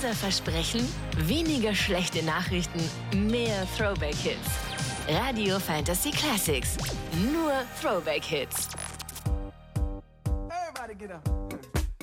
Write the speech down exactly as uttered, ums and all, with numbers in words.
Unser Versprechen? Weniger schlechte Nachrichten, mehr Throwback-Hits. Radio Fantasy Classics. Nur Throwback-Hits. Everybody get up.